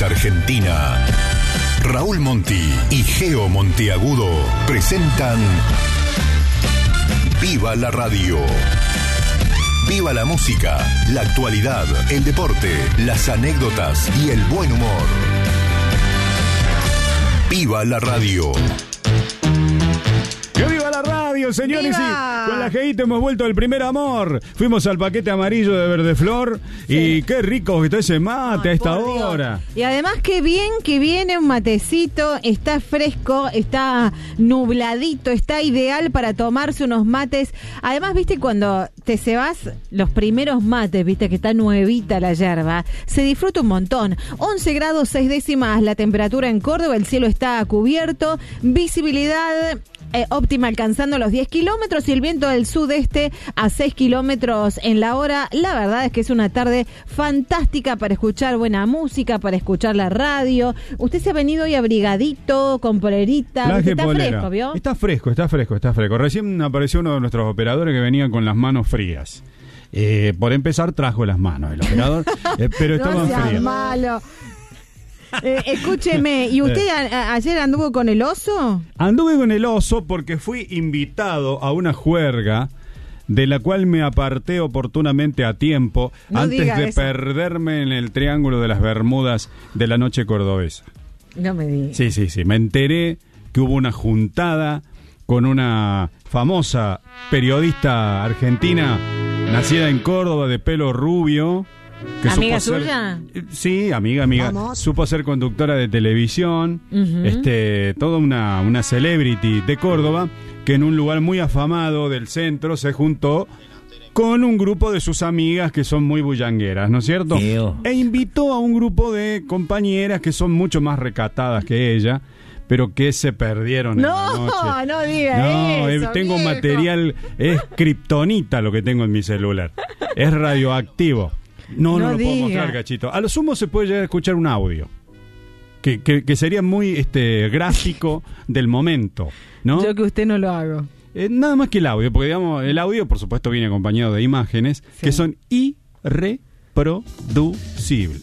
Aires, Argentina. Raúl Monti y Geo Monteagudo presentan Viva la Radio. Viva la música, la actualidad, el deporte, las anécdotas y el buen humor. Viva la Radio. ¡Que viva la radio, señores! ¡Viva! Y con la Geita hemos vuelto al primer amor. Fuimos al paquete amarillo de Verdeflor. Sí. Y qué rico que está ese mate a esta hora. Y además qué bien que viene un matecito. Está fresco, está nubladito, está ideal para tomarse unos mates. Además, viste, cuando te cebas los primeros mates, viste que está nuevita la yerba, se disfruta un montón. 11 grados 6 décimas la temperatura en Córdoba, el cielo está cubierto, visibilidad óptima alcanzando los 10 kilómetros y el viento del sudeste a 6 kilómetros en la hora. La verdad es que es una tarde fantástica para escuchar buena música, para escuchar la radio. Usted se ha venido hoy abrigadito, con polerita. Está fresco, ¿vio? Está fresco. Recién apareció uno de nuestros operadores que venía con las manos frías. Por empezar, trajo las manos el operador, pero estaban frías. Malo. Escúcheme, ¿y usted ayer anduvo con el oso? Anduve con el oso porque fui invitado a una juerga de la cual me aparté oportunamente a tiempo antes de perderme en el Triángulo de las Bermudas de la noche cordobesa. No me digas. Sí. Me enteré que hubo una juntada con una famosa periodista argentina nacida en Córdoba, de pelo rubio. ¿Amiga suya? Sí, amiga. Vamos. Supo ser conductora de televisión, toda una celebrity de Córdoba, que en un lugar muy afamado del centro se juntó con un grupo de sus amigas que son muy bullangueras, ¿no es cierto? E invitó a un grupo de compañeras que son mucho más recatadas que ella, pero que se perdieron en la noche. No diga eso, tengo viejo. material, es kriptonita lo que tengo en mi celular, es radioactivo. No lo puedo mostrar, Cachito. A lo sumo se puede llegar a escuchar un audio que sería muy gráfico del momento, ¿no? Yo que usted no lo hago. Nada más que el audio, porque digamos, el audio por supuesto viene acompañado de imágenes que son irreproducibles.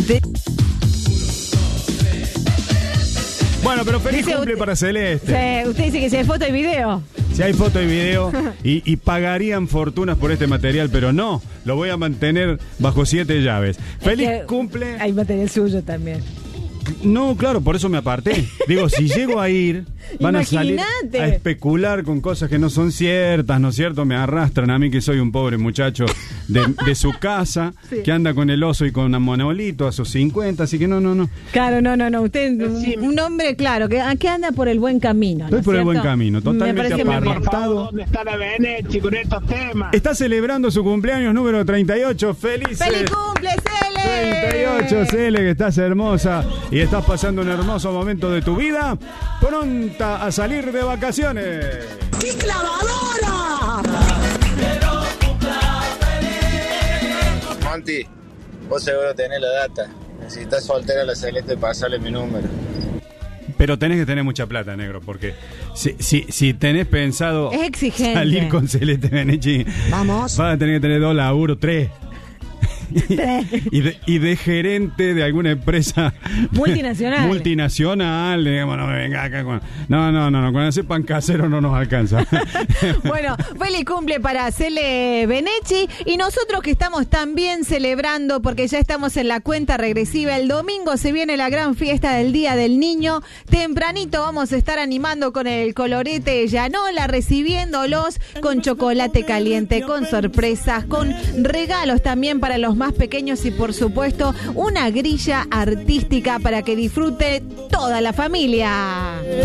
Bueno, pero feliz cumple para Celeste. Sí, usted dice que si hay foto y video. Si hay foto y video y pagarían fortunas por este material, pero no, lo voy a mantener bajo 7 llaves. Feliz cumple. Hay material suyo también. No, claro, por eso me aparté. Digo, si llego a ir, van a salir a especular con cosas que no son ciertas, ¿no es cierto? Me arrastran a mí, que soy un pobre muchacho de su casa, que anda con el oso y con un monolito a sus 50, así que no. Claro, no. Usted un hombre, claro, que anda por el buen camino. Estoy por el buen camino, totalmente apartado. ¿Dónde está la Benechi con estos temas? Está celebrando su cumpleaños número 38. ¡Feliz cumple, Cele! 38, Cele, que estás hermosa y estás pasando un hermoso momento de tu vida, pronta a salir de vacaciones. ¡Qué clavadora! Monti, vos seguro tenés la data. Necesitas soltera a la Celeste, pasarle mi número. Pero tenés que tener mucha plata, negro, porque si tenés pensado salir con Celeste Benechi, vamos, vas a tener que tener 2 laburos, 3. y de gerente de alguna empresa multinacional, digamos, no me venga acá con... No, con ese pan casero no nos alcanza. Bueno, feliz cumple para Cele Benechi y nosotros que estamos también celebrando porque ya estamos en la cuenta regresiva. El domingo se viene la gran fiesta del Día del Niño. Tempranito vamos a estar animando con el colorete Llanola, recibiéndolos con chocolate caliente, con sorpresas, con regalos también para los más pequeños y por supuesto una grilla artística para que disfrute toda la familia.